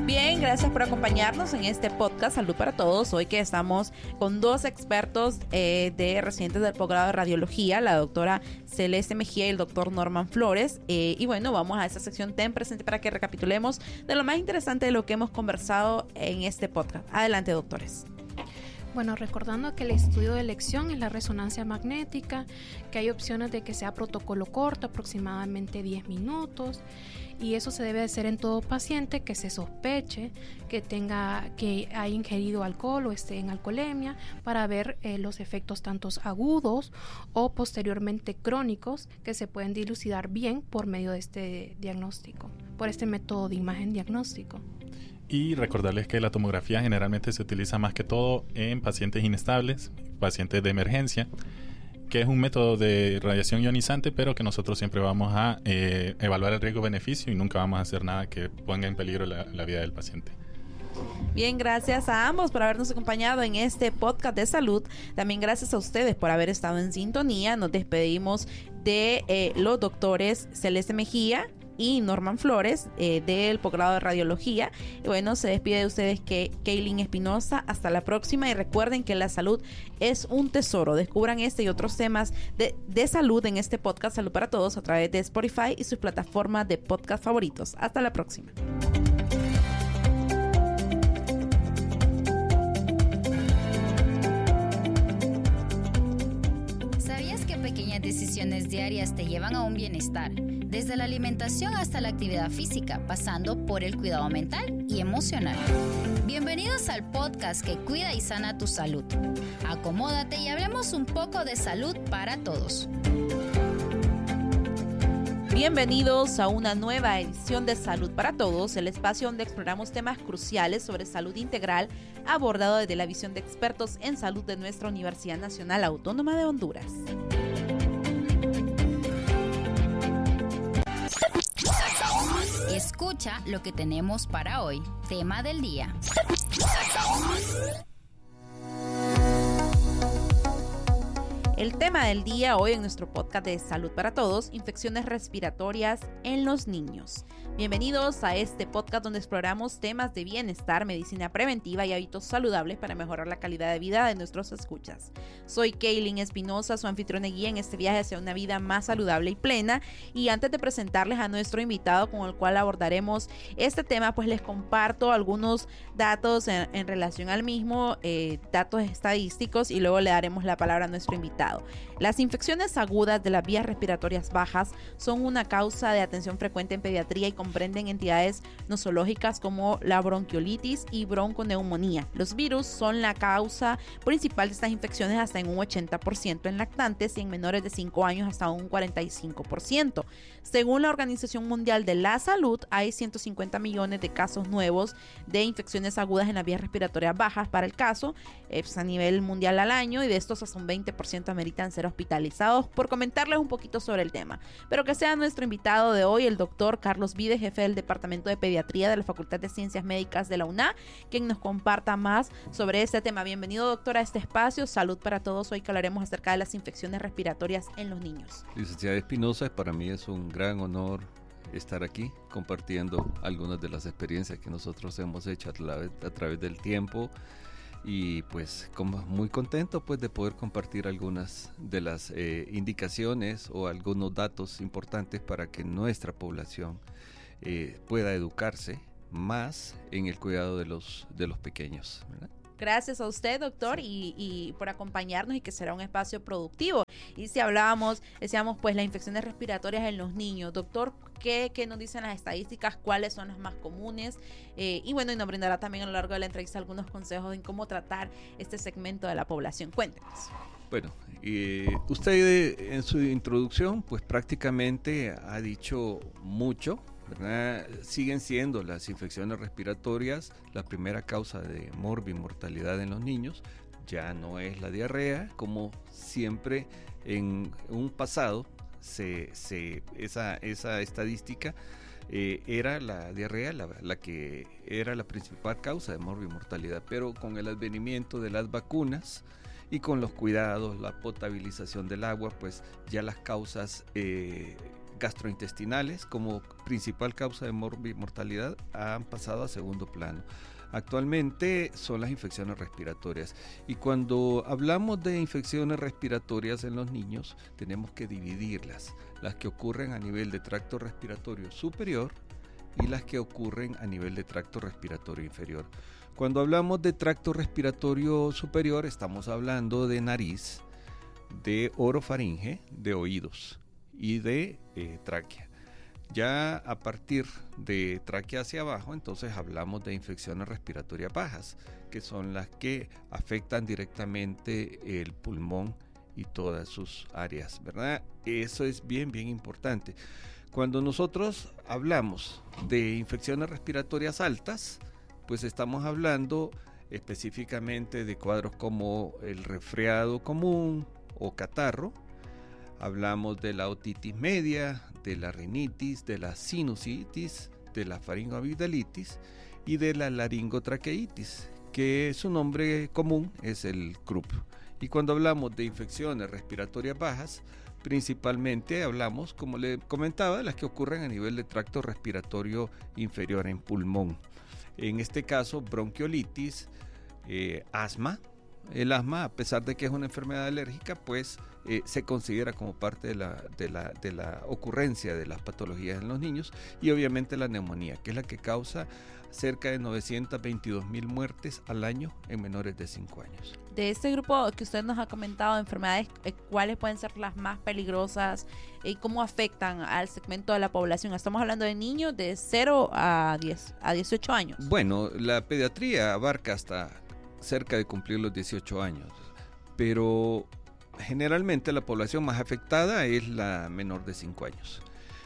Bien, gracias por acompañarnos en este podcast Salud para Todos. Hoy que estamos con dos expertos de residentes del posgrado de radiología, la doctora Celeste Mejía y el doctor Norman Flores. Y bueno, vamos a esta sección Ten Presente para que recapitulemos de lo más interesante de lo que hemos conversado en este podcast. Adelante, doctores. Bueno, recordando que el estudio de elección es la resonancia magnética, que hay opciones de que sea protocolo corto, aproximadamente 10 minutos, y eso se debe hacer en todo paciente que se sospeche que haya ingerido alcohol o esté en alcoholemia, para ver los efectos tantos agudos o posteriormente crónicos que se pueden dilucidar bien por medio de este diagnóstico, por este método de imagen diagnóstico. Y recordarles que la tomografía generalmente se utiliza más que todo en pacientes inestables, pacientes de emergencia, que es un método de radiación ionizante, pero que nosotros siempre vamos a evaluar el riesgo-beneficio y nunca vamos a hacer nada que ponga en peligro la vida del paciente. Bien, gracias a ambos por habernos acompañado en este podcast de salud. También gracias a ustedes por haber estado en sintonía. Nos despedimos de los doctores Celeste Mejía y Norman Flores del posgrado de radiología. Y bueno, se despide de ustedes Kaylin Espinosa. Hasta la próxima, y recuerden que la salud es un tesoro. Descubran este y otros temas de salud en este podcast Salud para Todos a través de Spotify y sus plataformas de podcast favoritos. Hasta la próxima. Pequeñas decisiones diarias te llevan a un bienestar, desde la alimentación hasta la actividad física, pasando por el cuidado mental y emocional. Bienvenidos al podcast que cuida y sana tu salud. Acomódate y hablemos un poco de salud para todos. Bienvenidos a una nueva edición de Salud para Todos, el espacio donde exploramos temas cruciales sobre salud integral abordado desde la visión de expertos en salud de nuestra Universidad Nacional Autónoma de Honduras. Escucha lo que tenemos para hoy. Tema del día. El tema del día hoy en nuestro podcast de Salud para Todos: infecciones respiratorias en los niños. Bienvenidos a este podcast donde exploramos temas de bienestar, medicina preventiva y hábitos saludables para mejorar la calidad de vida de nuestros escuchas. Soy Kaylin Espinosa, su anfitriona y guía en este viaje hacia una vida más saludable y plena. Y antes de presentarles a nuestro invitado con el cual abordaremos este tema, pues les comparto algunos datos en relación al mismo, datos estadísticos, y luego le daremos la palabra a nuestro invitado. Las infecciones agudas de las vías respiratorias bajas son una causa de atención frecuente en pediatría y comprenden entidades nosológicas como la bronquiolitis y bronconeumonía. Los virus son la causa principal de estas infecciones hasta en un 80% en lactantes y en menores de 5 años hasta un 45%. Según la Organización Mundial de la Salud, hay 150 millones de casos nuevos de infecciones agudas en las vías respiratorias bajas para el caso a nivel mundial al año, y de estos hasta un 20% ameritan ser hospitalizados. Por comentarles un poquito sobre el tema, pero que sea nuestro invitado de hoy el doctor Carlos Vides, jefe del Departamento de Pediatría de la Facultad de Ciencias Médicas de la UNA, quien nos comparta más sobre este tema. Bienvenido, doctor, a este espacio Salud para Todos. Hoy que hablaremos acerca de las infecciones respiratorias en los niños. Licenciada Espinosa, para mí es un gran honor estar aquí compartiendo algunas de las experiencias que nosotros hemos hecho a través del tiempo. Y pues como muy contento pues de poder compartir algunas de las indicaciones o algunos datos importantes para que nuestra población pueda educarse más en el cuidado de los pequeños, ¿verdad? Gracias a usted, doctor, y por acompañarnos, y que será un espacio productivo. Y si decíamos pues las infecciones respiratorias en los niños, doctor, ¿qué nos dicen las estadísticas? ¿Cuáles son las más comunes? Y bueno, y nos brindará también a lo largo de la entrevista algunos consejos en cómo tratar este segmento de la población. Cuéntenos. Bueno, usted en su introducción pues prácticamente ha dicho mucho, ¿verdad? Siguen siendo las infecciones respiratorias la primera causa de mortalidad en los niños. Ya no es la diarrea, como siempre en un pasado esa estadística era la diarrea la que era la principal causa de mortalidad, pero con el advenimiento de las vacunas y con los cuidados, la potabilización del agua, pues ya las causas gastrointestinales como principal causa de mortalidad han pasado a segundo plano. Actualmente son las infecciones respiratorias, y cuando hablamos de infecciones respiratorias en los niños tenemos que dividirlas, las que ocurren a nivel de tracto respiratorio superior y las que ocurren a nivel de tracto respiratorio inferior. Cuando hablamos de tracto respiratorio superior estamos hablando de nariz, de orofaringe, de oídos y de tráquea. Ya a partir de tráquea hacia abajo, entonces hablamos de infecciones respiratorias bajas, que son las que afectan directamente el pulmón y todas sus áreas, ¿verdad? Eso es bien importante. Cuando nosotros hablamos de infecciones respiratorias altas, pues estamos hablando específicamente de cuadros como el resfriado común o catarro. Hablamos de la otitis media, de la rinitis, de la sinusitis, de la faringoamigdalitis y de la laringotraqueitis, que su nombre común es el croup. Y cuando hablamos de infecciones respiratorias bajas, principalmente hablamos, como le comentaba, de las que ocurren a nivel de tracto respiratorio inferior en pulmón. En este caso, bronquiolitis, asma. El asma, a pesar de que es una enfermedad alérgica, pues se considera como parte de la ocurrencia de las patologías en los niños, y obviamente la neumonía, que es la que causa cerca de 922,000 muertes al año en menores de 5 años. De este grupo que usted nos ha comentado de enfermedades, ¿cuáles pueden ser las más peligrosas y cómo afectan al segmento de la población? Estamos hablando de niños de 0 a 18 años. Bueno, la pediatría abarca hasta cerca de cumplir los 18 años, pero generalmente la población más afectada es la menor de 5 años.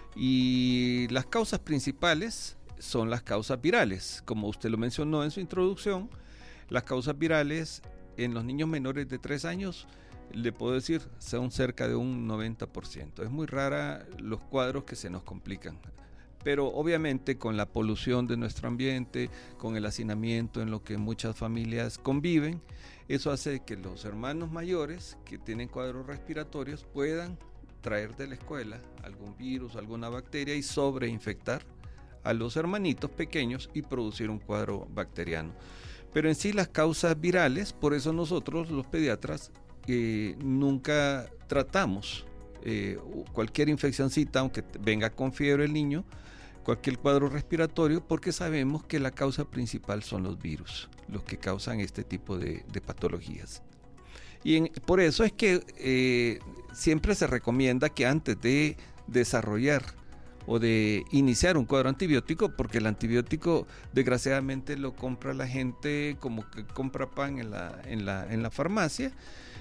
Y las causas principales son las causas virales. Como usted lo mencionó en su introducción, las causas virales en los niños menores de 3 años, le puedo decir, son cerca de un 90%. Es muy rara los cuadros que se nos complican. Pero obviamente con la polución de nuestro ambiente, con el hacinamiento en lo que muchas familias conviven, eso hace que los hermanos mayores que tienen cuadros respiratorios puedan traer de la escuela algún virus, alguna bacteria y sobreinfectar a los hermanitos pequeños y producir un cuadro bacteriano. Pero en sí las causas virales, por eso nosotros los pediatras nunca tratamos cualquier infeccióncita, aunque venga con fiebre el niño, cualquier cuadro respiratorio, porque sabemos que la causa principal son los virus, los que causan este tipo de patologías. Y por eso es que siempre se recomienda que antes de desarrollar o de iniciar un cuadro antibiótico, porque el antibiótico desgraciadamente lo compra la gente como que compra pan en la farmacia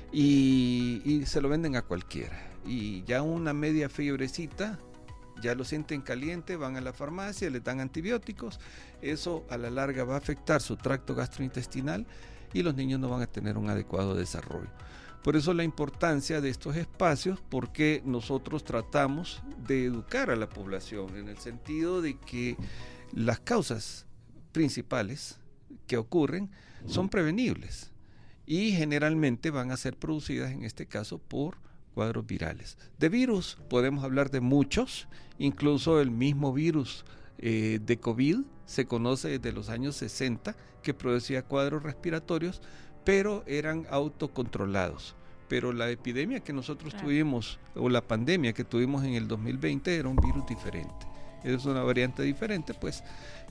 y se lo venden a cualquiera. Y ya una media fiebrecita, ya lo sienten caliente, van a la farmacia, le dan antibióticos, eso a la larga va a afectar su tracto gastrointestinal y los niños no van a tener un adecuado desarrollo. Por eso la importancia de estos espacios, porque nosotros tratamos de educar a la población en el sentido de que las causas principales que ocurren son prevenibles y generalmente van a ser producidas en este caso por cuadros virales. De virus podemos hablar de muchos, incluso el mismo virus de COVID se conoce desde los años 60 que producía cuadros respiratorios, pero eran autocontrolados. Pero la epidemia que nosotros tuvimos, o la pandemia que tuvimos en el 2020, era un virus diferente. Es una variante diferente, pues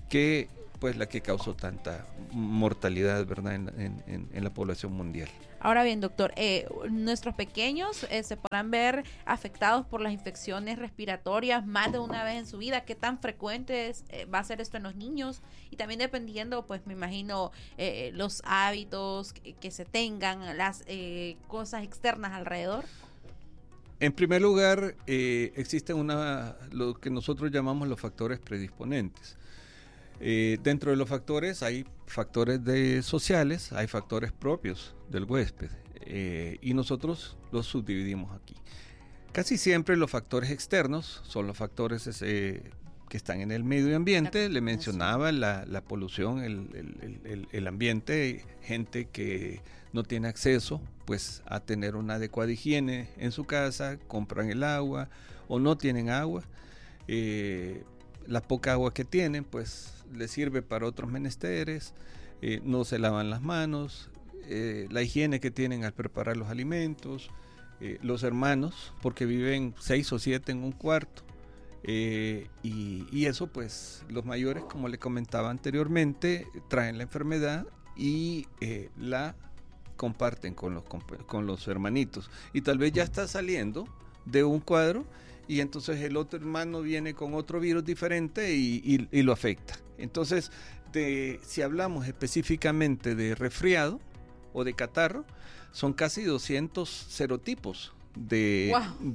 la que causó tanta mortalidad, ¿verdad?, en la población mundial. Ahora bien, doctor, nuestros pequeños se podrán ver afectados por las infecciones respiratorias más de una vez en su vida. ¿Qué tan frecuente va a ser esto en los niños? Y también dependiendo, pues me imagino, los hábitos que se tengan, las cosas externas alrededor. En primer lugar, existen lo que nosotros llamamos los factores predisponentes. Dentro de los factores hay factores sociales, hay factores propios del huésped y nosotros los subdividimos aquí. Casi siempre los factores externos son los factores que están en el medio ambiente. Le mencionaba la polución, el ambiente, gente que no tiene acceso pues a tener una adecuada higiene en su casa, compran el agua o no tienen agua. La poca agua que tienen, pues les sirve para otros menesteres, no se lavan las manos, la higiene que tienen al preparar los alimentos, los hermanos, porque viven 6 o 7 en un cuarto, y eso pues los mayores, como le comentaba anteriormente, traen la enfermedad y la comparten con los hermanitos, y tal vez ya está saliendo de un cuadro y entonces el otro hermano viene con otro virus diferente y lo afecta. Entonces, si hablamos específicamente de resfriado o de catarro, son casi 200 serotipos de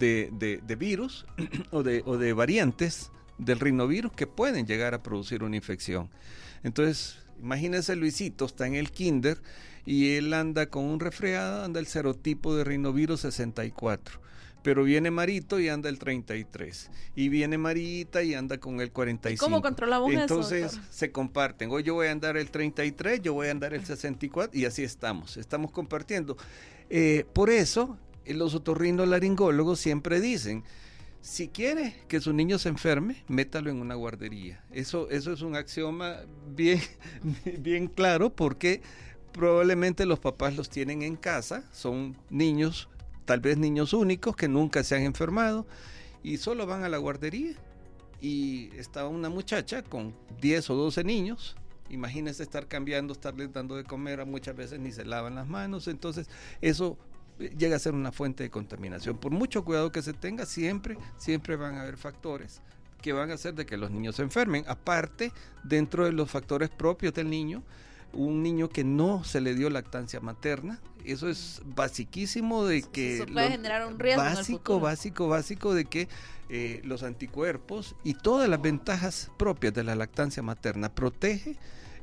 virus o de variantes del rinovirus que pueden llegar a producir una infección. Entonces, imagínense, Luisito está en el kinder y él anda con un resfriado, anda el serotipo de rinovirus 64. Pero viene Marito y anda el 33. Y viene Marita y anda con el 45. ¿Y cómo controlamos eso? Entonces se comparten. Hoy yo voy a andar el 33, yo voy a andar el 64 y así estamos compartiendo. Por eso los otorrinolaringólogos siempre dicen, si quiere que su niño se enferme, métalo en una guardería. Eso es un axioma bien claro, porque probablemente los papás los tienen en casa, son niños, tal vez niños únicos que nunca se han enfermado y solo van a la guardería, y está una muchacha con 10 o 12 niños. Imagínense estar cambiando, estarles dando de comer, muchas veces ni se lavan las manos. Entonces eso llega a ser una fuente de contaminación. Por mucho cuidado que se tenga, siempre van a haber factores que van a hacer de que los niños se enfermen. Aparte, dentro de los factores propios del niño, un niño que no se le dio lactancia materna, eso es basiquísimo, de que eso puede generar un riesgo básico de que los anticuerpos y todas las ventajas propias de la lactancia materna protege.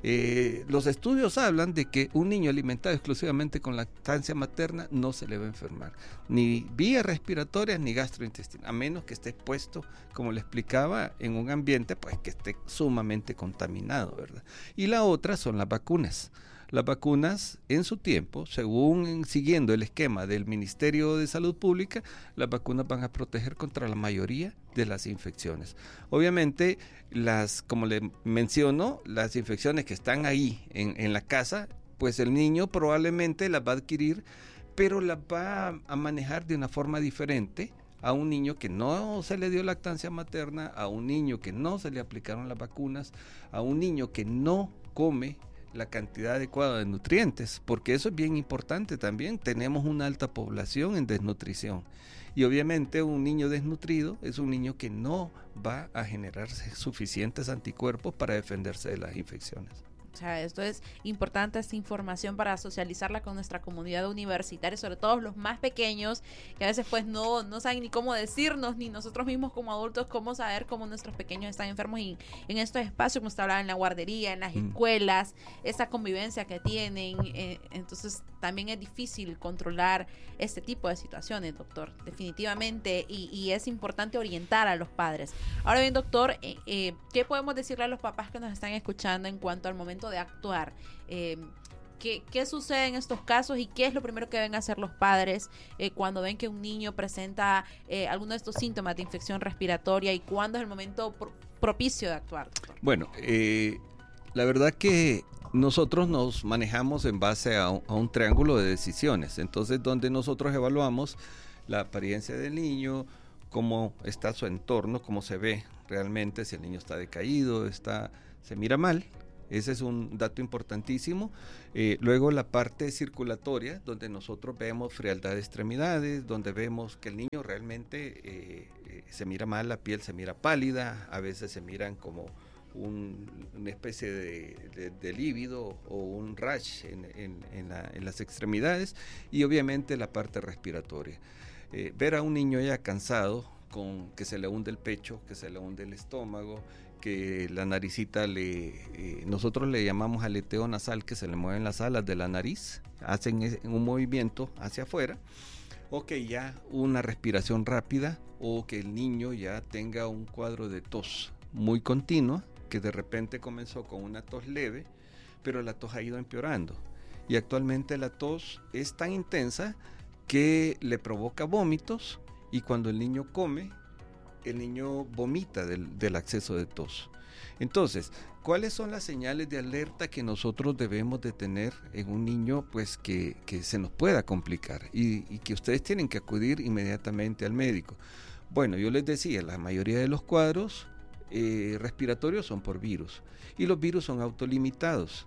Los estudios hablan de que un niño alimentado exclusivamente con lactancia materna no se le va a enfermar, ni vías respiratorias ni gastrointestinal, a menos que esté expuesto, como le explicaba, en un ambiente pues que esté sumamente contaminado, ¿verdad? Y la otra son las vacunas. Las vacunas, en su tiempo, siguiendo el esquema del Ministerio de Salud Pública, las vacunas van a proteger contra la mayoría de las infecciones. Obviamente, como le menciono, las infecciones que están ahí en la casa, pues el niño probablemente las va a adquirir, pero las va a manejar de una forma diferente a un niño que no se le dio lactancia materna, a un niño que no se le aplicaron las vacunas, a un niño que no come la cantidad adecuada de nutrientes, porque eso es bien importante también. Tenemos una alta población en desnutrición, y obviamente un niño desnutrido es un niño que no va a generar suficientes anticuerpos para defenderse de las infecciones. O sea, esto es importante, esta información, para socializarla con nuestra comunidad universitaria, sobre todo los más pequeños, que a veces pues no saben ni cómo decirnos, ni nosotros mismos como adultos cómo saber cómo nuestros pequeños están enfermos. Y en estos espacios, como usted hablaba, en la guardería, en las escuelas, esa convivencia que tienen, entonces también es difícil controlar este tipo de situaciones, doctor, definitivamente, y es importante orientar a los padres. Ahora bien, doctor, ¿qué podemos decirle a los papás que nos están escuchando en cuanto al momento de actuar? ¿Qué sucede en estos casos y qué es lo primero que deben hacer los padres cuando ven que un niño presenta alguno de estos síntomas de infección respiratoria, y cuándo es el momento propicio de actuar, doctor? Bueno, la verdad que nosotros nos manejamos en base a un triángulo de decisiones. Entonces, donde nosotros evaluamos la apariencia del niño, cómo está su entorno, cómo se ve realmente, si el niño está decaído, se mira mal. Ese es un dato importantísimo. Luego la parte circulatoria, donde nosotros vemos frialdad de extremidades, donde vemos que el niño realmente se mira mal, la piel se mira pálida, a veces se miran como una especie de lívido o un rash en las extremidades, y obviamente la parte respiratoria. Ver a un niño ya cansado, con que se le hunde el pecho, que se le hunde el estómago, que la naricita nosotros le llamamos aleteo nasal, que se le mueven las alas de la nariz, hacen un movimiento hacia afuera, o que ya una respiración rápida, o que el niño ya tenga un cuadro de tos muy continua, que de repente comenzó con una tos leve, pero la tos ha ido empeorando, y actualmente la tos es tan intensa que le provoca vómitos, y cuando el niño come, el niño vomita del acceso de tos. Entonces, ¿cuáles son las señales de alerta que nosotros debemos de tener en un niño pues que se nos pueda complicar y que ustedes tienen que acudir inmediatamente al médico? Bueno, yo les decía, la mayoría de los cuadros respiratorios son por virus y los virus son autolimitados.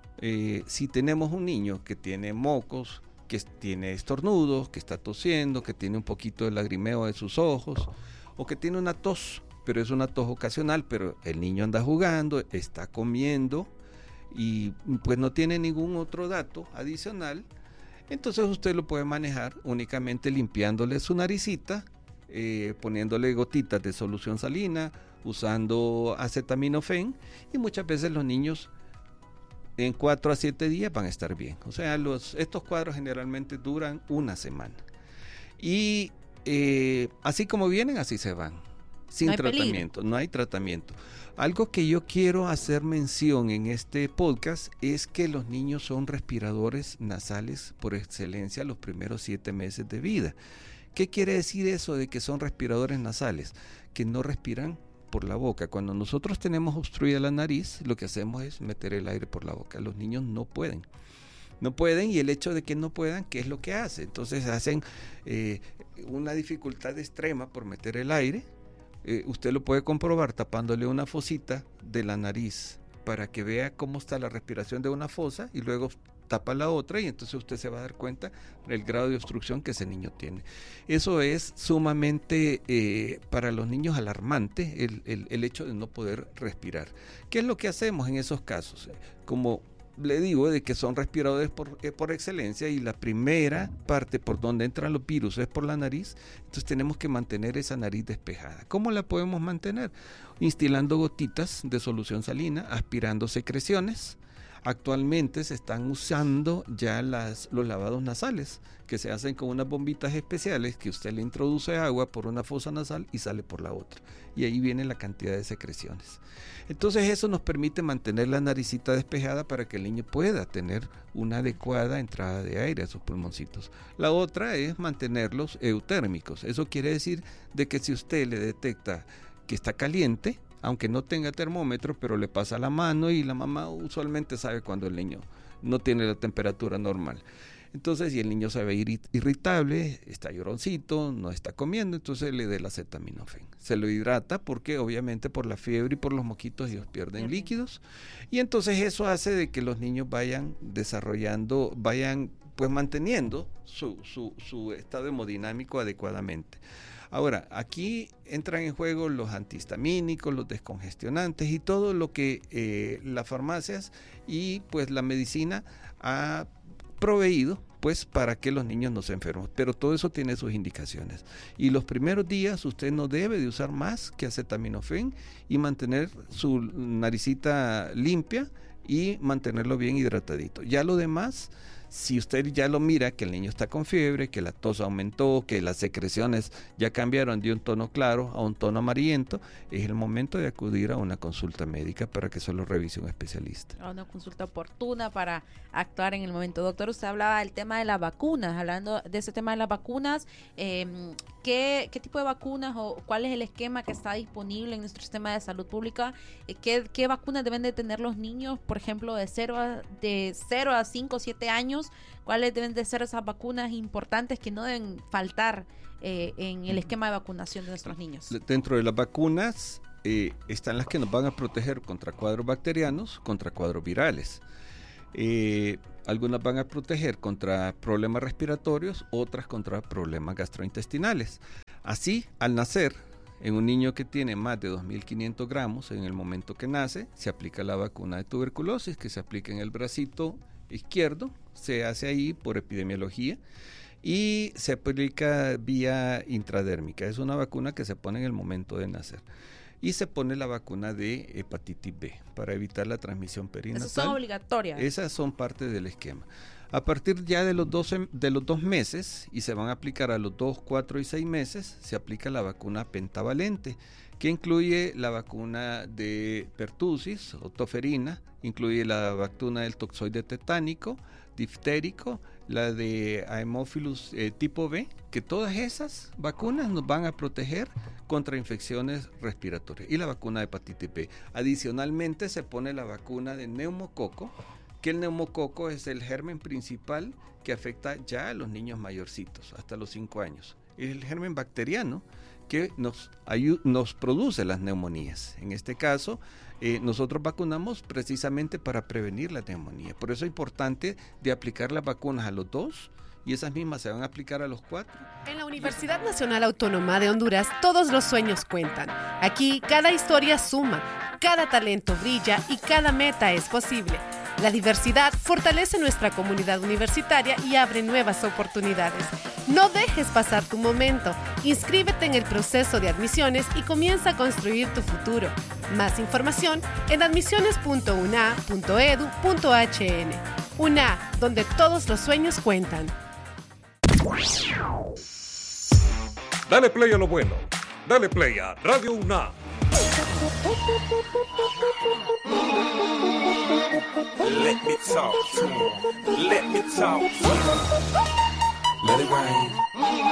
Si tenemos un niño que tiene mocos, que tiene estornudos, que está tosiendo, que tiene un poquito de lagrimeo de sus ojos o que tiene una tos, pero es una tos ocasional, pero el niño anda jugando, está comiendo y pues no tiene ningún otro dato adicional, entonces usted lo puede manejar únicamente limpiándole su naricita, poniéndole gotitas de solución salina, usando acetaminofén, y muchas veces los niños en 4 a 7 días van a estar bien. O sea, estos cuadros generalmente duran una semana. Y así como vienen, así se van. Sin tratamiento, no hay tratamiento. Algo que yo quiero hacer mención en este podcast es que los niños son respiradores nasales por excelencia los primeros 7 meses de vida. ¿Qué quiere decir eso de que son respiradores nasales? Que no respiran por la boca. Cuando nosotros tenemos obstruida la nariz, lo que hacemos es meter el aire por la boca. Los niños no pueden. No pueden, y el hecho de que no puedan, ¿qué es lo que hace? Entonces hacen una dificultad extrema por meter el aire. Usted lo puede comprobar tapándole una fosita de la nariz para que vea cómo está la respiración de una fosa y luego tapa la otra, y entonces usted se va a dar cuenta del grado de obstrucción que ese niño tiene. Eso es sumamente para los niños alarmante, el hecho de no poder respirar. ¿Qué es lo que hacemos en esos casos? Como le digo, de que son respiradores por excelencia, y la primera parte por donde entran los virus es por la nariz, entonces tenemos que mantener esa nariz despejada. ¿Cómo la podemos mantener? Instilando gotitas de solución salina, aspirando secreciones. Actualmente se están usando ya los lavados nasales, que se hacen con unas bombitas especiales que usted le introduce agua por una fosa nasal y sale por la otra, y ahí viene la cantidad de secreciones. Entonces eso nos permite mantener la naricita despejada para que el niño pueda tener una adecuada entrada de aire a sus pulmoncitos. La otra es mantenerlos eutérmicos. Eso quiere decir de que si usted le detecta que está caliente, aunque no tenga termómetro, pero le pasa la mano, y la mamá usualmente sabe cuando el niño no tiene la temperatura normal. Entonces, si el niño se ve irritable, está lloroncito, no está comiendo, entonces le dé el acetaminofén. Se lo hidrata porque obviamente por la fiebre y por los moquitos ellos pierden líquidos, y entonces eso hace de que los niños vayan desarrollando, vayan pues manteniendo su estado hemodinámico adecuadamente. Ahora, aquí entran en juego los antihistamínicos, los descongestionantes y todo lo que las farmacias y pues la medicina ha proveído pues para que los niños no se enfermen, pero todo eso tiene sus indicaciones, y los primeros días usted no debe de usar más que acetaminofén y mantener su naricita limpia y mantenerlo bien hidratadito. Ya lo demás, si usted ya lo mira que el niño está con fiebre, que la tos aumentó, que las secreciones ya cambiaron de un tono claro a un tono amarillento, es el momento de acudir a una consulta médica para que se lo revise un especialista. A una consulta oportuna para actuar en el momento. Doctor, usted hablaba del tema de las vacunas. Hablando de ese tema de las vacunas, ¿qué tipo de vacunas o cuál es el esquema que está disponible en nuestro sistema de salud pública? ¿Qué vacunas deben de tener los niños, por ejemplo, de 0 a 5 o 7 años? ¿Cuáles deben de ser esas vacunas importantes que no deben faltar en el esquema de vacunación de nuestros niños? Dentro de las vacunas están las que nos van a proteger contra cuadros bacterianos, contra cuadros virales. Algunas van a proteger contra problemas respiratorios, otras contra problemas gastrointestinales. Así, al nacer, en un niño que tiene más de 2.500 gramos, en el momento que nace, se aplica la vacuna de tuberculosis, que se aplica en el bracito izquierdo, se hace ahí por epidemiología, y se aplica vía intradérmica. Es una vacuna que se pone en el momento de nacer. Y se pone la vacuna de hepatitis B para evitar la transmisión perinatal. ¿Esas son obligatorias? Esas son parte del esquema. A partir ya de los 2 meses, y se van a aplicar a los 2, 4 y 6 meses, se aplica la vacuna pentavalente, que incluye la vacuna de pertussis o toferina, incluye la vacuna del toxoide tetánico, diftérico, la de Haemophilus tipo B, que todas esas vacunas nos van a proteger contra infecciones respiratorias, y la vacuna de hepatitis B. Adicionalmente se pone la vacuna de neumococo, que el neumococo es el germen principal que afecta ya a los niños mayorcitos, hasta los 5 años. Es el germen bacteriano que nos produce las neumonías. En este caso, nosotros vacunamos precisamente para prevenir la neumonía. Por eso es importante de aplicar las vacunas a los 2, y esas mismas se van a aplicar a los 4. En la Universidad Nacional Autónoma de Honduras, todos los sueños cuentan. Aquí, cada historia suma, cada talento brilla y cada meta es posible. La diversidad fortalece nuestra comunidad universitaria y abre nuevas oportunidades. No dejes pasar tu momento. Inscríbete en el proceso de admisiones y comienza a construir tu futuro. Más información en admisiones.una.edu.hn. UNA, donde todos los sueños cuentan. Dale play a lo bueno. Dale play a Radio UNA. Let me talk to him. Let me talk to him. Let it rain.